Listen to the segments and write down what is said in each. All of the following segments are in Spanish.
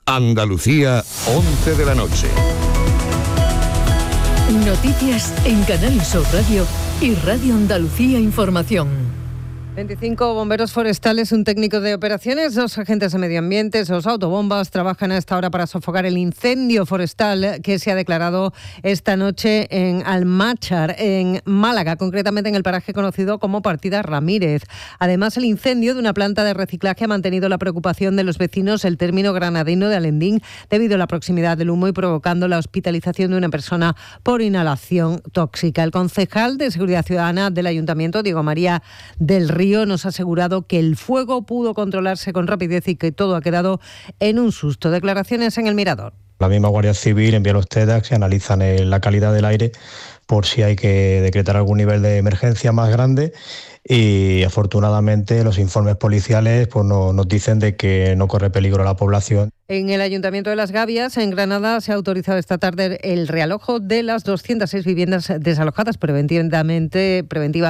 Andalucía, 11 de la noche. Noticias en Canal Sur Radio y Radio Andalucía Información. 25 bomberos forestales, un técnico de operaciones, 2 agentes de medio ambiente, 2 autobombas trabajan a esta hora para sofocar el incendio forestal que se ha declarado esta noche en Almáchar, en Málaga, concretamente en el paraje conocido como Partida Ramírez. Además, el incendio de una planta de reciclaje ha mantenido la preocupación de los vecinos el término granadino de Alendín debido a la proximidad del humo y provocando la hospitalización de una persona por inhalación tóxica. El concejal de Seguridad Ciudadana del Ayuntamiento, Diego María del Río, nos ha asegurado que el fuego pudo controlarse con rapidez y que todo ha quedado en un susto. Declaraciones en El Mirador. La misma Guardia Civil envía los TEDx que analizan la calidad del aire por si hay que decretar algún nivel de emergencia más grande, y afortunadamente los informes policiales pues nos dicen de que no corre peligro a la población. En el Ayuntamiento de Las Gavias, en Granada, se ha autorizado esta tarde el realojo de las 206 viviendas desalojadas preventivamente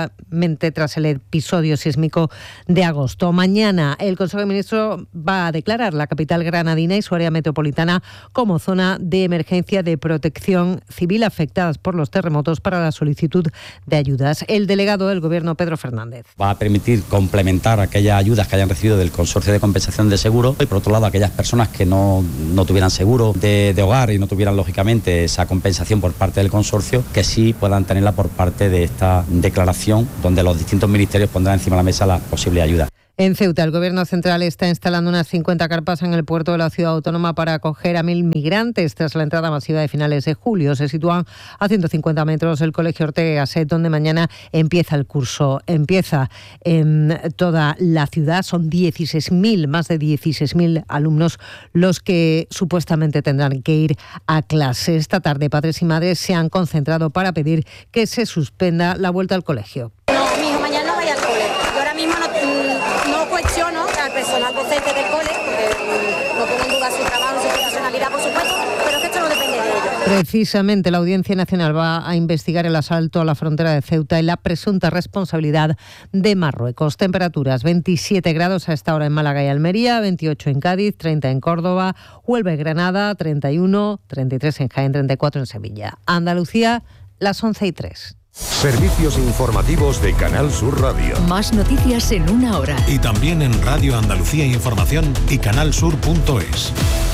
tras el episodio sísmico de agosto. Mañana el Consejo de Ministros va a declarar la capital granadina y su área metropolitana como zona de emergencia de protección civil afectadas por los terremotos para la solicitud de ayudas. El delegado del Gobierno, Pedro Fernández. Va a permitir complementar aquellas ayudas que hayan recibido del Consorcio de Compensación de Seguro y, por otro lado, aquellas personas que no tuvieran seguro de hogar y no tuvieran, lógicamente, esa compensación por parte del consorcio, que sí puedan tenerla por parte de esta declaración, donde los distintos ministerios pondrán encima de la mesa las posibles ayudas. En Ceuta, el Gobierno central está instalando unas 50 carpas en el puerto de la ciudad autónoma para acoger a 1.000 migrantes tras la entrada masiva de finales de julio. Se sitúan a 150 metros del Colegio Ortega y Gasset, donde mañana empieza el curso. Empieza en toda la ciudad. Son 16.000, más de 16.000 alumnos los que supuestamente tendrán que ir a clase. Esta tarde, padres y madres se han concentrado para pedir que se suspenda la vuelta al colegio. No, mi hijo mañana no vaya al cole. Yo ahora mismo no cuestiono al personal docente del cole, porque no pongo en duda su trabajo, su profesionalidad, por supuesto, pero es que esto no depende de ellos. Precisamente la Audiencia Nacional va a investigar el asalto a la frontera de Ceuta y la presunta responsabilidad de Marruecos. Temperaturas: 27 grados a esta hora en Málaga y Almería, 28 en Cádiz, 30 en Córdoba, Huelva y Granada, 31, 33 en Jaén, 34 en Sevilla. Andalucía, las 11:03. Servicios informativos de Canal Sur Radio. Más noticias en una hora. Y también en Radio Andalucía Información y canalsur.es.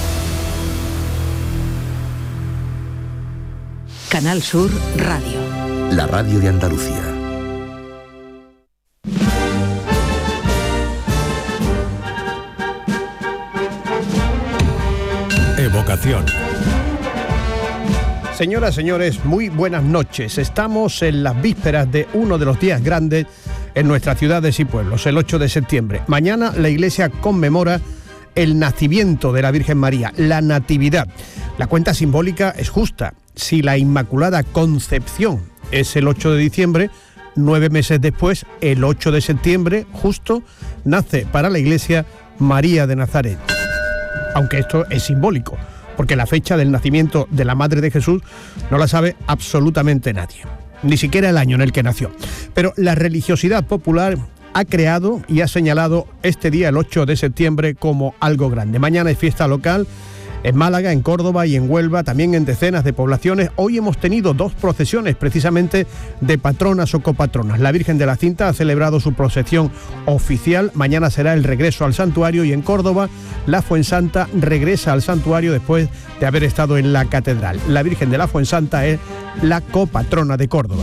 Canal Sur Radio. La radio de Andalucía. Evocación. Señoras, señores, muy buenas noches. Estamos en las vísperas de uno de los días grandes en nuestras ciudades y pueblos, el 8 de septiembre. Mañana la Iglesia conmemora el nacimiento de la Virgen María, la Natividad. La cuenta simbólica es justa. Si la Inmaculada Concepción es el 8 de diciembre, 9 meses después, el 8 de septiembre, justo, nace para la Iglesia María de Nazaret. Aunque esto es simbólico, porque la fecha del nacimiento de la Madre de Jesús no la sabe absolutamente nadie, ni siquiera el año en el que nació. Pero la religiosidad popular ha creado y ha señalado este día, el 8 de septiembre, como algo grande. Mañana es fiesta local en Málaga, en Córdoba y en Huelva, también en decenas de poblaciones. Hoy hemos tenido 2 procesiones precisamente de patronas o copatronas. La Virgen de la Cinta ha celebrado su procesión oficial. Mañana será el regreso al santuario, y en Córdoba la Fuensanta regresa al santuario después de haber estado en la catedral. La Virgen de la Fuensanta es la copatrona de Córdoba.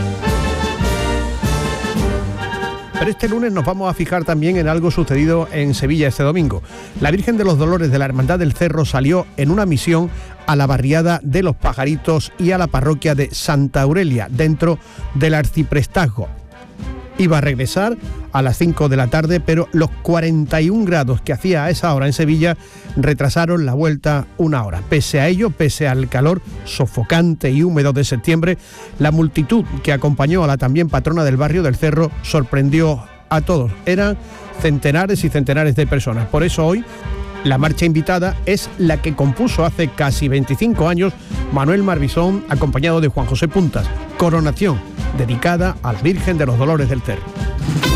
Pero este lunes nos vamos a fijar también en algo sucedido en Sevilla este domingo. La Virgen de los Dolores de la Hermandad del Cerro salió en una misión a la barriada de Los Pajaritos y a la parroquia de Santa Aurelia, dentro del arciprestazgo. Iba a regresar a las 5 de la tarde, pero los 41 grados que hacía a esa hora en Sevilla retrasaron la vuelta una hora. Pese a ello, pese al calor sofocante y húmedo de septiembre, la multitud que acompañó a la también patrona del barrio del Cerro sorprendió a todos. Eran centenares y centenares de personas. Por eso hoy la marcha invitada es la que compuso hace casi 25 años Manuel Marbizón, acompañado de Juan José Puntas. Coronación, dedicada a la Virgen de los Dolores del Cerro.